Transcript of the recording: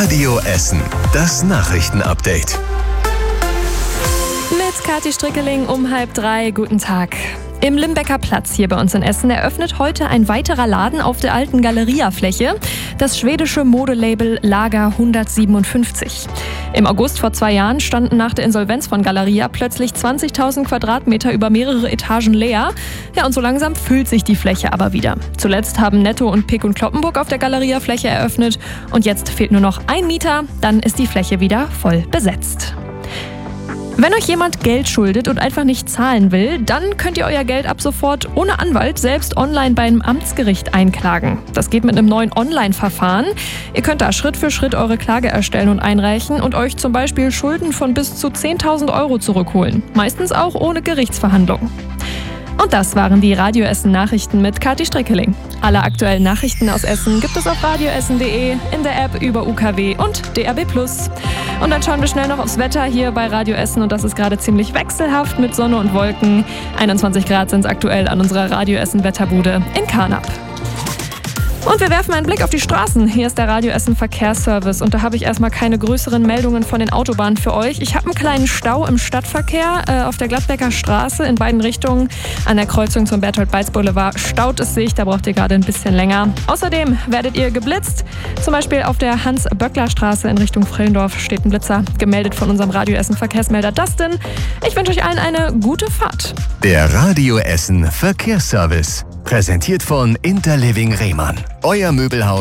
Radio Essen, das Nachrichtenupdate. Mit Kathi Strickeling um 2:30. Guten Tag. Im Limbecker Platz hier bei uns in Essen eröffnet heute ein weiterer Laden auf der alten Galeria-Fläche, das schwedische Modelabel Lager 157. Im August vor 2 Jahren standen nach der Insolvenz von Galeria plötzlich 20.000 Quadratmeter über mehrere Etagen leer. Ja, und so langsam füllt sich die Fläche aber wieder. Zuletzt haben Netto und Pick & Kloppenburg auf der Galeria-Fläche eröffnet und jetzt fehlt nur noch ein Mieter, dann ist die Fläche wieder voll besetzt. Wenn euch jemand Geld schuldet und einfach nicht zahlen will, dann könnt ihr euer Geld ab sofort ohne Anwalt selbst online beim Amtsgericht einklagen. Das geht mit einem neuen Online-Verfahren. Ihr könnt da Schritt für Schritt eure Klage erstellen und einreichen und euch zum Beispiel Schulden von bis zu 10.000 € zurückholen. Meistens auch ohne Gerichtsverhandlung. Und das waren die Radio Essen Nachrichten mit Kathi Strickeling. Alle aktuellen Nachrichten aus Essen gibt es auf radioessen.de, in der App über UKW und DAB+. Und dann schauen wir schnell noch aufs Wetter hier bei Radio Essen und das ist gerade ziemlich wechselhaft mit Sonne und Wolken. 21 Grad sind es aktuell an unserer Radio Essen Wetterbude in Karnap. Und wir werfen einen Blick auf die Straßen. Hier ist der Radio Essen Verkehrsservice und da habe ich erstmal keine größeren Meldungen von den Autobahnen für euch. Ich habe einen kleinen Stau im Stadtverkehr auf der Gladbecker Straße in beiden Richtungen. An der Kreuzung zum Bertolt-Beitz-Boulevard staut es sich, da braucht ihr gerade ein bisschen länger. Außerdem werdet ihr geblitzt. Zum Beispiel auf der Hans-Böckler-Straße in Richtung Frillendorf steht ein Blitzer, gemeldet von unserem Radio Essen Verkehrsmelder Dustin. Ich wünsche euch allen eine gute Fahrt. Der Radio Essen Verkehrsservice. Präsentiert von Interliving Rehmann. Euer Möbelhaus